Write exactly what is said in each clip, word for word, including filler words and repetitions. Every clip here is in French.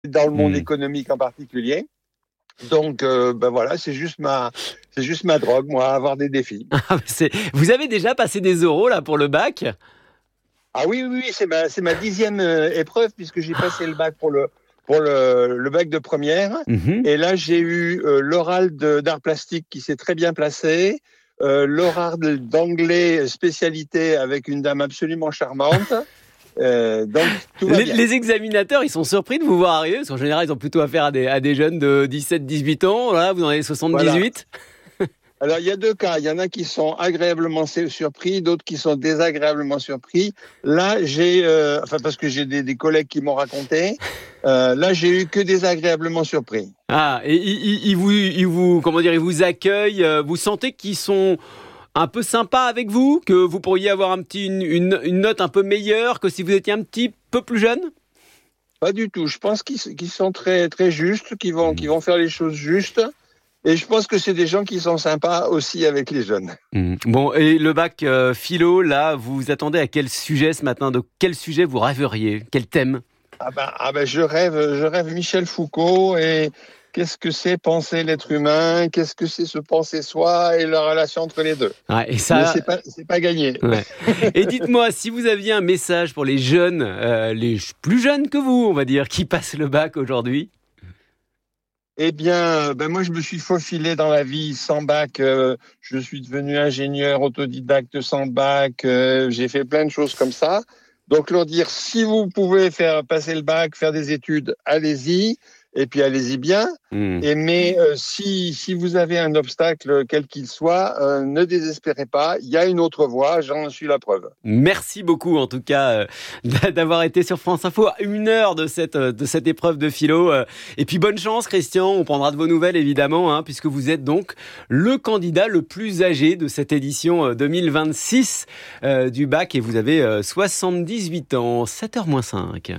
dans le monde Mmh. économique en particulier. Donc, euh, ben voilà, c'est juste ma, c'est juste ma drogue, moi, avoir des défis. Ah, c'est... Vous avez déjà passé des oraux là pour le bac ? Ah oui, oui, oui, c'est ma, c'est ma dixième euh, épreuve puisque j'ai passé le bac pour le, pour le, le bac de première. Mmh. Et là, j'ai eu euh, l'oral de, d'art plastique qui s'est très bien placé, euh, l'oral d'anglais spécialité avec une dame absolument charmante. Euh, donc, tout va Les, bien. les examinateurs, ils sont surpris de vous voir arriver, parce qu'en général, ils ont plutôt affaire à des, à des jeunes de dix-sept dix-huit ans. Là, vous en avez soixante-dix-huit. Alors, il y a deux cas. Il y en a qui sont agréablement surpris, d'autres qui sont désagréablement surpris. Là, j'ai, euh, enfin, parce que j'ai des, des collègues qui m'ont raconté, euh, là, j'ai eu que désagréablement surpris. Ah, et ils, ils vous, ils vous, comment dire, ils vous accueillent. euh, Vous sentez qu'ils sont un peu sympas avec vous, que vous pourriez avoir un petit, une, une, une note un peu meilleure que si vous étiez un petit peu plus jeune ? Pas du tout. Je pense qu'ils, qu'ils sont très, très justes, qu'ils vont, qu'ils vont faire les choses justes. Et je pense que c'est des gens qui sont sympas aussi avec les jeunes. Mmh. Bon, et le bac euh, philo, là, vous vous attendez à quel sujet ce matin ? De quel sujet vous rêveriez ? Quel thème ? Ah ben, ah ben, je rêve, je rêve Michel Foucault et qu'est-ce que c'est penser l'être humain ? Qu'est-ce que c'est se penser soi et la relation entre les deux ? Ouais, et Mais ça, c'est pas, c'est pas gagné. ouais. Et dites-moi, si vous aviez un message pour les jeunes, euh, les plus jeunes que vous, on va dire, qui passent le bac aujourd'hui ? Eh bien, ben moi, je me suis faufilé dans la vie sans bac. Euh, je suis devenu ingénieur autodidacte sans bac. Euh, j'ai fait plein de choses comme ça. Donc, leur dire, si vous pouvez faire passer le bac, faire des études, allez-y. Et puis, allez-y bien. Mmh. Et mais euh, si, si vous avez un obstacle, quel qu'il soit, euh, ne désespérez pas. Il y a une autre voie. J'en suis la preuve. Merci beaucoup, en tout cas, euh, d'avoir été sur France Info à une heure de cette, de cette épreuve de philo. euh. Et puis, bonne chance, Christian. On prendra de vos nouvelles, évidemment, hein, puisque vous êtes donc le candidat le plus âgé de cette édition euh, deux mille vingt-six euh, du bac. Et vous avez euh, soixante-dix-huit ans, sept heures moins cinq.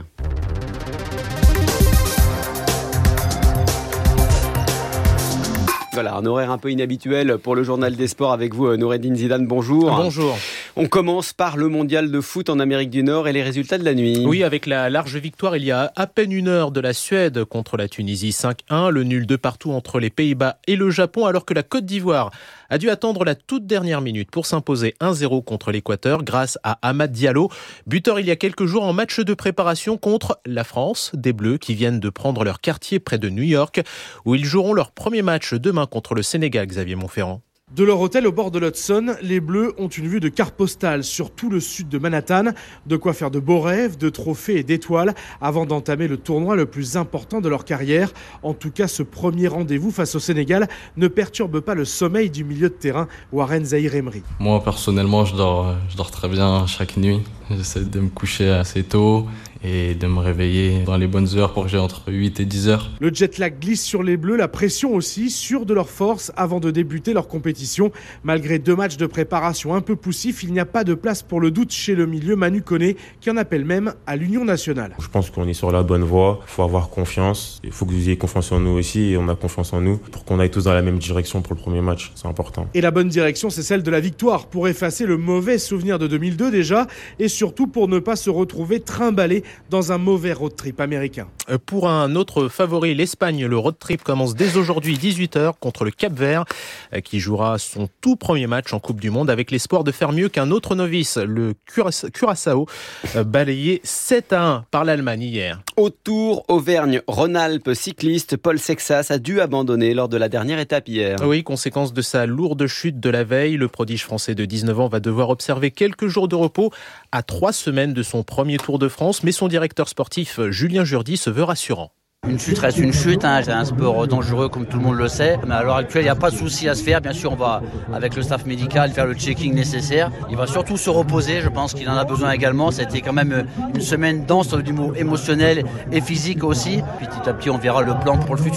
Voilà, un horaire un peu inhabituel pour le journal des sports avec vous, Noureddine Zidane, bonjour. Bonjour. On commence par le mondial de foot en Amérique du Nord et les résultats de la nuit. Oui, avec la large victoire il y a à peine une heure de la Suède contre la Tunisie cinq un, le nul de partout entre les Pays-Bas et le Japon, alors que la Côte d'Ivoire a dû attendre la toute dernière minute pour s'imposer un zéro contre l'Équateur grâce à Amad Diallo, buteur il y a quelques jours en match de préparation contre la France, des Bleus qui viennent de prendre leur quartier près de New York, où ils joueront leur premier match demain contre le Sénégal, Xavier Montferrand. De leur hôtel au bord de l'Hudson, les Bleus ont une vue de carte postale sur tout le sud de Manhattan. De quoi faire de beaux rêves, de trophées et d'étoiles avant d'entamer le tournoi le plus important de leur carrière. En tout cas, ce premier rendez-vous face au Sénégal ne perturbe pas le sommeil du milieu de terrain, Warren Zaïre-Emery. Moi, personnellement, je dors, je dors très bien chaque nuit. J'essaie de me coucher assez tôt et de me réveiller dans les bonnes heures pour que j'ai entre huit et dix heures. Le jet lag glisse sur les Bleus, la pression aussi, sûre de leur force avant de débuter leur compétition. Malgré deux matchs de préparation un peu poussifs, il n'y a pas de place pour le doute chez le milieu Manu Koné, qui en appelle même à l'union nationale. Je pense qu'on est sur la bonne voie, il faut avoir confiance, il faut que vous ayez confiance en nous aussi, et on a confiance en nous, pour qu'on aille tous dans la même direction pour le premier match, c'est important. Et la bonne direction, c'est celle de la victoire, pour effacer le mauvais souvenir de deux mille deux déjà, et surtout pour ne pas se retrouver trimballé dans un mauvais road trip américain. Pour un autre favori, l'Espagne, le road trip commence dès aujourd'hui dix-huit heures contre le Cap-Vert, qui jouera son tout premier match en Coupe du Monde avec l'espoir de faire mieux qu'un autre novice, le Curaçao, balayé sept à un par l'Allemagne hier. Au Tour Auvergne-Rhône-Alpes, cycliste Paul Sexas a dû abandonner lors de la dernière étape hier. Oui, conséquence de sa lourde chute de la veille, le prodige français de dix-neuf ans va devoir observer quelques jours de repos à trois semaines de son premier Tour de France, mais son directeur sportif Julien Jourdi se veut rassurant. Une chute reste une chute, hein. C'est un sport dangereux comme tout le monde le sait. Mais à l'heure actuelle, il n'y a pas de souci à se faire. Bien sûr, on va, avec le staff médical, faire le checking nécessaire. Il va surtout se reposer, je pense qu'il en a besoin également. C'était quand même une semaine dense du mot émotionnel et physique aussi. Petit à petit, on verra le plan pour le futur.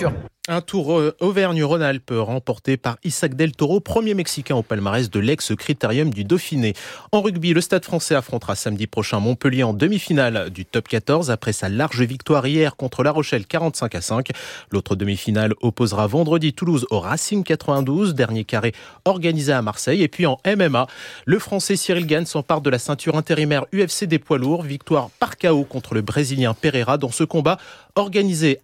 Un tour Auvergne-Rhône-Alpes remporté par Isaac Del Toro, premier Mexicain au palmarès de l'ex-Critérium du Dauphiné. En rugby, le Stade français affrontera samedi prochain Montpellier en demi-finale du top quatorze après sa large victoire hier contre La Rochelle quarante-cinq à cinq. L'autre demi-finale opposera vendredi Toulouse au Racing quatre-vingt-douze, dernier carré organisé à Marseille. Et puis en M M A, le Français Cyril Gane s'empare de la ceinture intérimaire U F C des poids lourds. Victoire par K O contre le Brésilien Pereira dans ce combat organisé